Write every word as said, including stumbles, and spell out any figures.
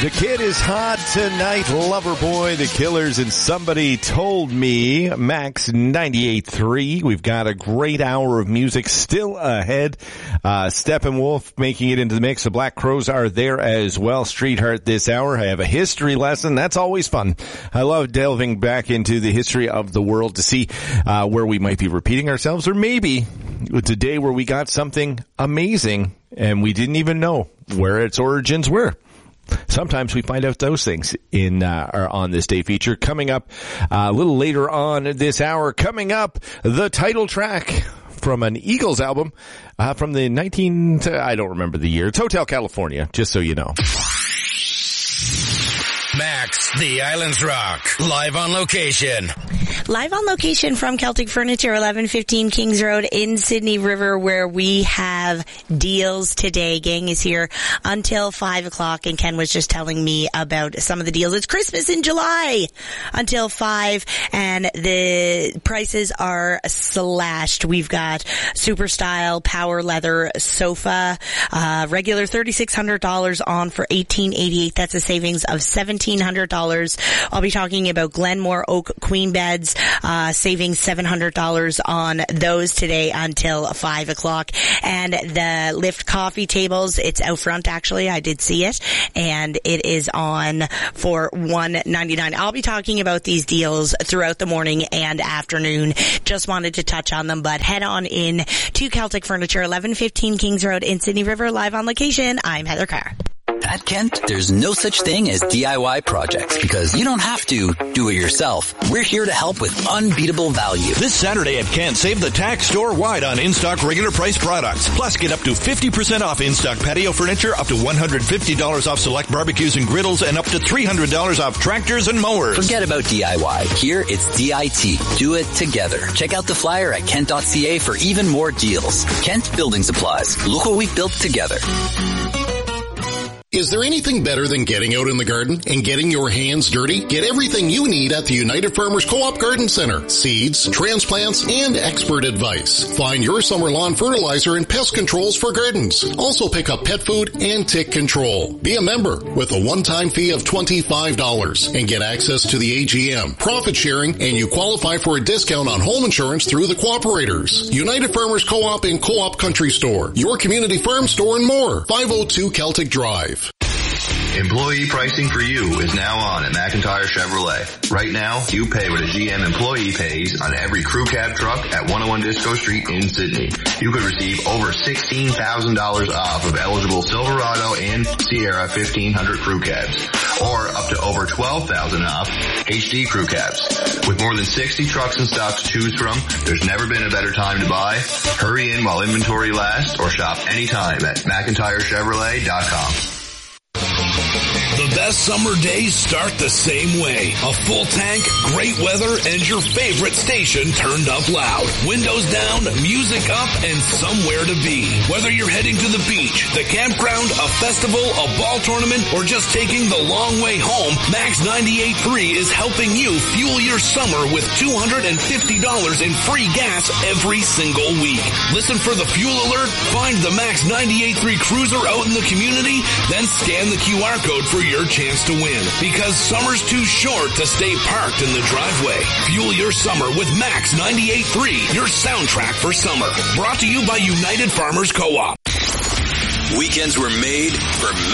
The Kid is hot tonight. Loverboy, The Killers, and Somebody Told Me. Max ninety-eight point three. We've got a great hour of music still ahead. Uh, Steppenwolf making it into the mix. The Black Crowes are there as well. Streetheart this hour. I have a history lesson. That's always fun. I love delving back into the history of the world to see uh, where we might be repeating ourselves, or maybe it's a day where we got something amazing and we didn't even know where its origins were. Sometimes we find out those things in uh, our On This Day feature. Coming up uh, a little later on this hour, coming up, the title track from an Eagles album uh, from the nineteen, I don't remember the year. It's Hotel California, just so you know. Max, the Islands Rock, live on location. Live on location from Celtic Furniture, eleven fifteen Kings Road in Sydney River, where we have deals today. Gang is here until five o'clock, and Ken was just telling me about some of the deals. It's Christmas in July until five, and the prices are slashed. We've got Super Style Power Leather Sofa, uh, regular thirty-six hundred dollars on for eighteen eighty-eight. That's a savings of seventeen hundred dollars. I'll be talking about Glenmore Oak Queen Beds, uh, saving seven hundred dollars on those today until five o'clock. And the Lift coffee tables, it's out front actually. I did see it. And it is on for one ninety-nine. I'll be talking about these deals throughout the morning and afternoon. Just wanted to touch on them, but head on in to Celtic Furniture, eleven fifteen Kings Road in Sydney River, live on location. I'm Heather Carr. At Kent, there's no such thing as D I Y projects because you don't have to do it yourself. We're here to help with unbeatable value. This Saturday at Kent, save the tax store-wide on in-stock regular price products. Plus, get up to fifty percent off in-stock patio furniture, up to one hundred fifty dollars off select barbecues and griddles, and up to three hundred dollars off tractors and mowers. Forget about D I Y. Here, it's D I T. Do it together. Check out the flyer at kent dot c a for even more deals. Kent Building Supplies. Look what we built together. Is there anything better than getting out in the garden and getting your hands dirty? Get everything you need at the United Farmers Co-op Garden Center. Seeds, transplants, and expert advice. Find your summer lawn fertilizer and pest controls for gardens. Also pick up pet food and tick control. Be a member with a one-time fee of twenty-five dollars and get access to the A G M, profit sharing, and you qualify for a discount on home insurance through the cooperators. United Farmers Co-op and Co-op Country Store. Your community farm store and more. five oh two Celtic Drive. Employee pricing for you is now on at McIntyre Chevrolet. Right now, you pay what a G M employee pays on every crew cab truck at one oh one Disco Street in Sydney. You could receive over sixteen thousand dollars off of eligible Silverado and Sierra fifteen hundred crew cabs, or up to over twelve thousand dollars off H D crew cabs. With more than sixty trucks in stock to choose from, there's never been a better time to buy. Hurry in while inventory lasts, or shop anytime at McIntyre Chevrolet dot com. The best summer days start the same way. A full tank, great weather, and your favorite station turned up loud. Windows down, music up, and somewhere to be. Whether you're heading to the beach, the campground, a festival, a ball tournament, or just taking the long way home, Max ninety-eight point three is helping you fuel your summer with two hundred fifty dollars in free gas every single week. Listen for the fuel alert, find the Max ninety-eight point three cruiser out in the community, then scan the Q R code for your chance to win. Because summer's too short to stay parked in the driveway. Fuel your summer with Max ninety-eight point three, your soundtrack for summer. Brought to you by United Farmers Co-op. Weekends were made for